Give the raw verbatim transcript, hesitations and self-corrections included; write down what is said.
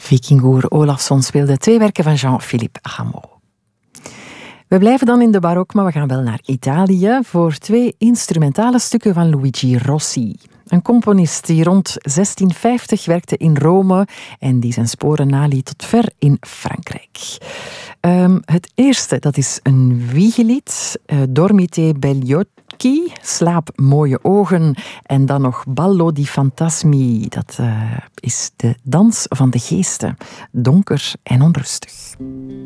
Vikingur Olafsson speelde twee werken van Jean-Philippe Rameau. We blijven dan in de barok, maar we gaan wel naar Italië voor twee instrumentale stukken van Luigi Rossi. Een componist die rond zestien vijftig werkte in Rome en die zijn sporen naliet tot ver in Frankrijk. Um, het eerste, dat is een wiegelied, uh, Dormite begli occhi, slaap mooie ogen, en dan nog Ballo di fantasmi, dat uh, is de dans van de geesten, donker en onrustig.